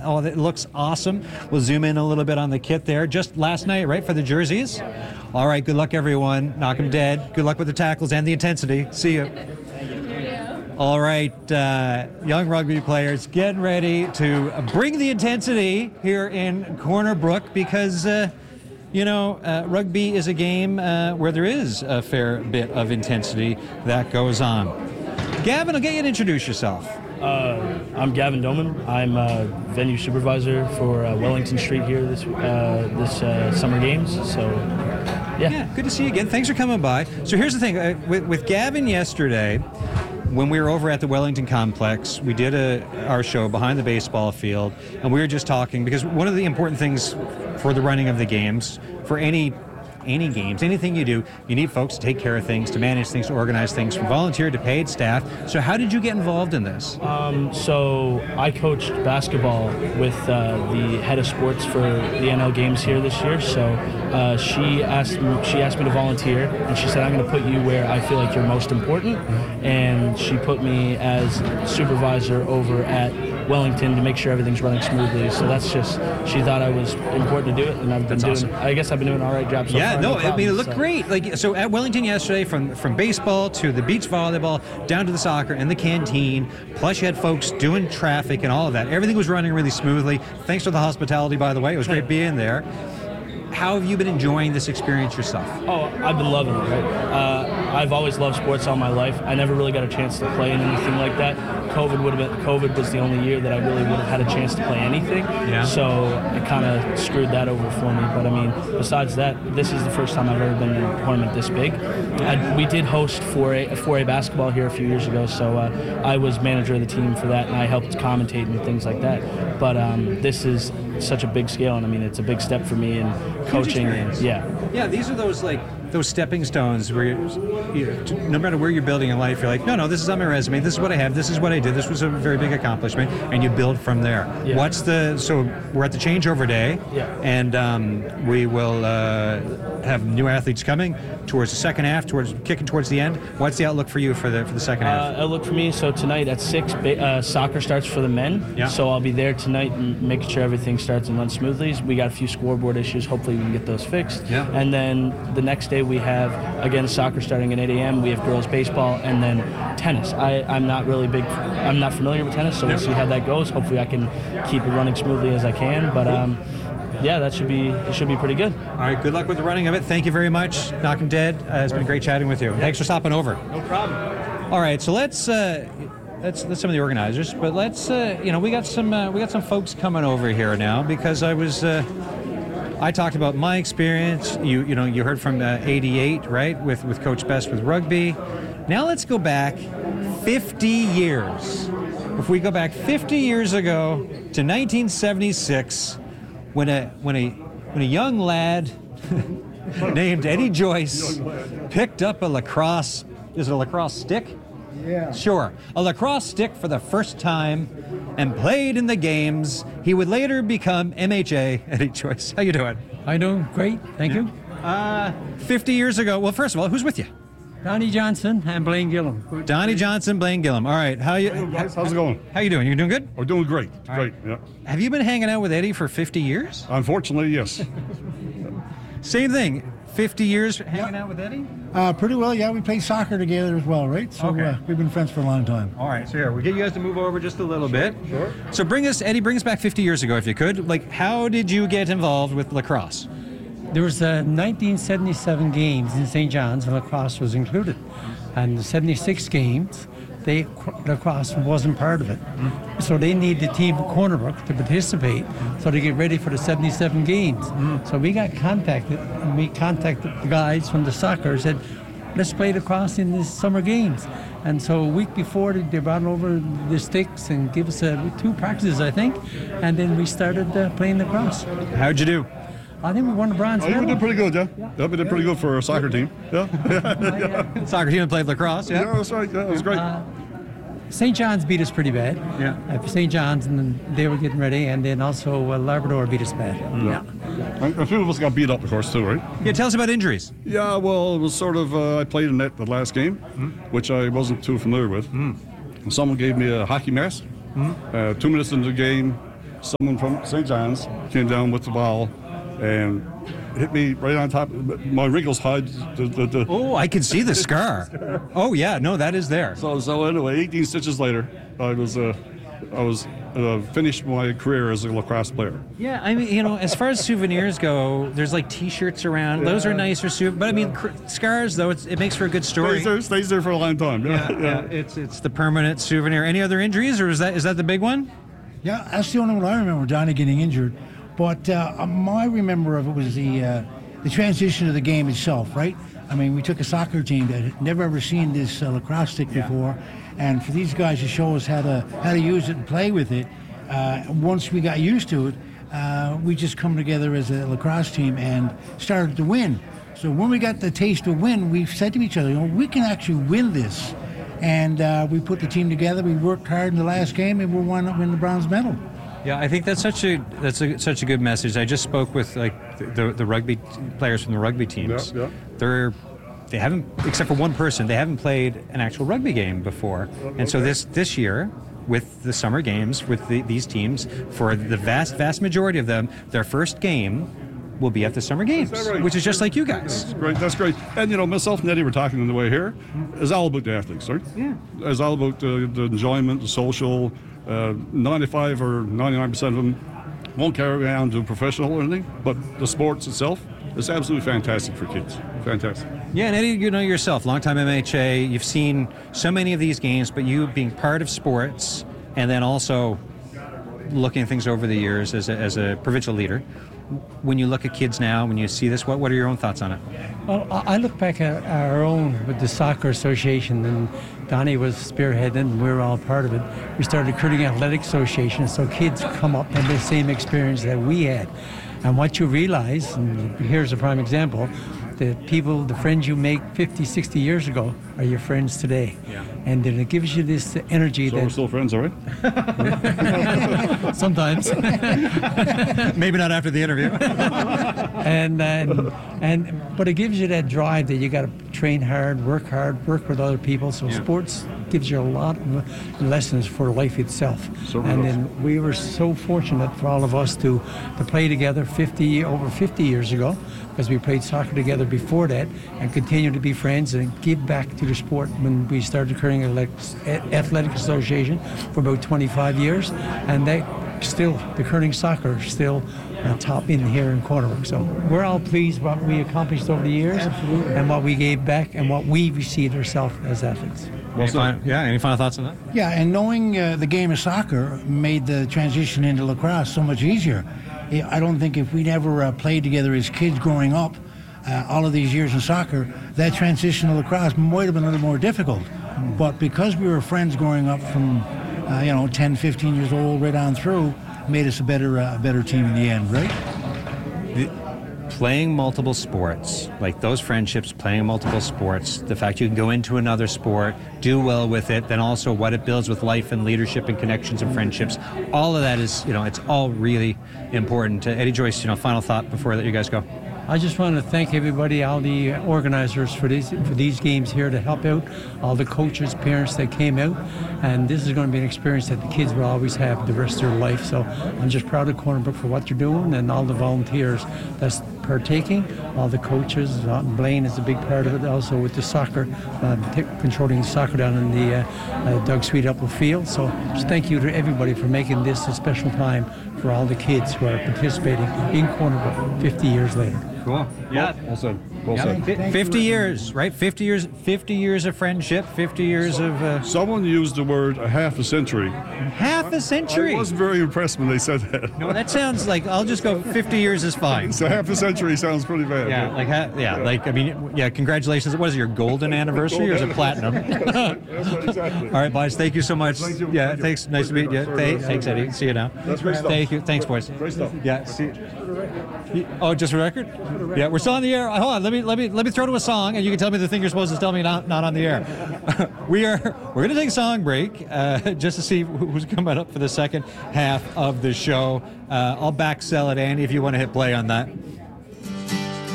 Oh, that looks awesome. We'll zoom in a little bit on the kit there. Just last night, right, for the jerseys? All right, good luck, everyone. Knock 'em dead. Good luck with the tackles and the intensity. See you. All right, young rugby players, getting ready to bring the intensity here in Corner Brook because, rugby is a game where there is a fair bit of intensity that goes on. Gavin, I'll get you to introduce yourself. I'm Gavin Doman. I'm venue supervisor for Wellington Street here this summer games. So, yeah, good to see you again. Thanks for coming by. So here's the thing. With Gavin yesterday, when we were over at the Wellington Complex, we did our show behind the baseball field, and we were just talking because one of the important things for the running of the games, for any games, anything you do, you need folks to take care of things, to manage things, to organize things, from volunteer to paid staff. So how did you get involved in this? So I coached basketball with the head of sports for the NL games here this year. So she asked me to volunteer, and she said, I'm going to put you where I feel like you're most important. And she put me as supervisor over at Wellington to make sure everything's running smoothly. So that's just, she thought I was important to do it, and I've been doing an all right job so far. It looked great. So at Wellington yesterday, from baseball to the beach volleyball, down to the soccer and the canteen, plus you had folks doing traffic and all of that. Everything was running really smoothly. Thanks for the hospitality, by the way. It was great being there. How have you been enjoying this experience yourself? Oh, I've been loving it, right? I've always loved sports all my life. I never really got a chance to play in anything like that. COVID was the only year that I really would have had a chance to play anything. Yeah. So it kind of screwed that over for me. But I mean, besides that, this is the first time I've ever been in a tournament this big. We did host 4A basketball here a few years ago, so I was manager of the team for that, and I helped commentate and things like that. But this is such a big scale, and I mean, it's a big step for me in coaching. Yeah, these are those stepping stones where no matter where you're building in life, you're like, no, this is on my resume. This is what I have. This is what I did. This was a very big accomplishment, and you build from there. Yeah. So we're at the changeover day, and we will have new athletes coming towards the second half, kicking towards the end. What's the outlook for you for the second half? Outlook for me, so tonight at 6, soccer starts for the men. Yeah. So I'll be there tonight and making sure everything starts and runs smoothly. We got a few scoreboard issues. Hopefully we can get those fixed. Yeah. And then the next day we have, again, soccer starting at 8 a.m. We have girls baseball and then tennis. I'm not familiar with tennis, so we'll see how that goes. Hopefully I can keep it running smoothly as I can. But it should be pretty good. All right, good luck with the running of it. Thank you very much. Knock 'em dead. It's been great chatting with you. Thanks for stopping over. No problem. All right, so that's some of the organizers, but we got some folks coming over here now because I talked about my experience. You heard from 88, right, with Coach Best with rugby. Now let's go back 50 years. If we go back 50 years ago to 1976, when a young lad named Eddie Joyce picked up a lacrosse stick? Yeah. Sure. A lacrosse stick for the first time and played in the games. He would later become MHA Eddie Joyce. How you doing? I'm doing great, thank you. 50 years ago. Well, first of all, who's with you? Donnie Johnson and Blaine Gillum. Donnie Johnson, Blaine Gillum. All right. Hey guys, how's it going? How you doing? You doing good? We're doing great. Great, yeah. Have you been hanging out with Eddie for 50 years? Unfortunately, yes. Same thing. 50 years hanging out with Eddie? Pretty well, yeah. We play soccer together as well, right? So Okay. We've been friends for a long time. All right, so here, we'll get you guys to move over just a little bit. Sure. So Eddie, bring us back 50 years ago, if you could. Like, how did you get involved with lacrosse? There was 1977 games in St. John's, and lacrosse was included. And the 76 games, lacrosse wasn't part of it. So they need the team of Corner Brook to participate so they get ready for the 77 games. So we got contacted, and we contacted the guys from the soccer and said, let's play lacrosse in the summer games. And so a week before, they brought over the sticks and gave us 2 practices, I think. And then we started playing lacrosse. How'd you do? I think we won the bronze medal. We did pretty good, yeah. Yeah, we did pretty good for a soccer team. Yeah. Soccer team that played lacrosse, yeah? Yeah, that's right. Yeah, it was great. St. John's beat us pretty bad. Yeah. St. John's, and then they were getting ready, and then also Labrador beat us bad. Yeah. And a few of us got beat up, of course, too, right? Yeah, tell us about injuries. Yeah, well, it was sort of, I played in net the last game, which I wasn't too familiar with. And someone gave me a hockey mask. 2 minutes into the game, someone from St. John's came down with the ball and hit me right on top. My wrinkles hide the Oh, I can see the scar. Oh yeah, no, that is there. So anyway, 18 stitches later, I was finished my career as a lacrosse player. Yeah, I mean, as far as souvenirs go, there's like T-shirts around. Those are nicer but I mean, scars though, it makes for a good story. Stays there for a long time. Yeah. It's the permanent souvenir. Any other injuries, or is that the big one? Yeah, that's the only one I remember, Donnie getting injured. But my remember of it was the transition of the game itself, right? I mean, we took a soccer team that had never ever seen this lacrosse stick before, and for these guys to show us how to use it and play with it. Once we got used to it, we just come together as a lacrosse team and started to win. So when we got the taste of win, we said to each other, we can actually win this. And we put the team together. We worked hard in the last game, and we won the bronze medal. Yeah, I think that's such a good message. I just spoke with the rugby players from the rugby teams. Yeah. They haven't, except for one person, they haven't played an actual rugby game before. And so this year, with the summer games, with these teams, for the vast majority of them, their first game will be at the summer games, right? Which is just like you guys. That's great. And myself and Eddie were talking on the way here. It's all about the athletes, right? Yeah. It's all about the enjoyment, the social. 95 or 99% of them won't carry around to professional or anything, but the sports itself is absolutely fantastic for kids. Fantastic. Yeah, and Eddie, yourself, longtime MHA, you've seen so many of these games, but you being part of sports and then also looking at things over the years as a provincial leader. When you look at kids now, when you see this, what are your own thoughts on it? Well, I look back at our own with the Soccer Association, and Donnie was spearheading, and we were all part of it. We started a Curling Athletic Association, so kids come up and the same experience that we had. And what you realize, and here's a prime example, the friends you make 50, 60 years ago are your friends today. Yeah. And then it gives you this energy So we're still friends, all right? sometimes. Maybe not after the interview. But it gives you that drive that you got to train hard, work with other people. So sports gives you a lot of lessons for life itself. And then we were so fortunate for all of us to play together over 50 years ago, because we played soccer together before that, and continue to be friends and give back to the sport when we started the Curling Athletic Association for about 25 years, and the curling soccer still top in here in Corner. So we're all pleased what we accomplished over the years. Absolutely. And what we gave back and what we received ourselves as athletes. Any final thoughts on that? Yeah, and knowing the game of soccer made the transition into lacrosse so much easier. I don't think if we never played together as kids growing up, all of these years in soccer, that transition to lacrosse might have been a little more difficult. But because we were friends growing up from 10, 15 years old right on through, made us a better team in the end, right? Playing multiple sports, like those friendships, playing multiple sports, the fact you can go into another sport, do well with it, then also what it builds with life and leadership and connections and friendships, all of that is, it's all really important. Eddie Joyce, final thought before I let you guys go. I just want to thank everybody, all the organizers for these games here to help out, all the coaches, parents that came out, and this is going to be an experience that the kids will always have the rest of their life. So I'm just proud of Corner Brook for what you're doing, and all the volunteers that's partaking, all the coaches. Blaine is a big part of it, also with the soccer, controlling the soccer down in the Doug Sweet Upper Field. So just thank you to everybody for making this a special time for all the kids who are participating in Corner Brook 50 years later. Cool. Yeah. Well said. Well said. 50 years, right? 50 years of friendship, 50 years of... Someone used the word a half a century. Half a century? I wasn't very impressed when they said that. No, that sounds like, I'll just go 50 years is fine. So half a century sounds pretty bad. Yeah, congratulations. What is it, your golden anniversary or is it platinum? That's right, exactly. All right, boys, thank you so much. Thank you. Yeah, thanks. Nice to meet you. Thanks, Eddie. See you now. That's great stuff. Thank you. Thanks, boys. Great stuff. Yeah, see. Oh, just a record? Yeah, we're still on the air. Hold on, let me throw to a song, and you can tell me the thing you're supposed to tell me not on the air. We're going to take a song break just to see who's coming up for the second half of the show. I'll back sell it, Andy, if you want to hit play on that.